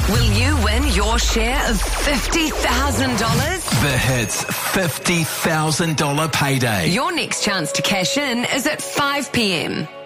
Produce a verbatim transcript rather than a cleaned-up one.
Will you win your share of fifty thousand dollars? The Hits fifty thousand dollars payday. Your next chance to cash in is at five p m.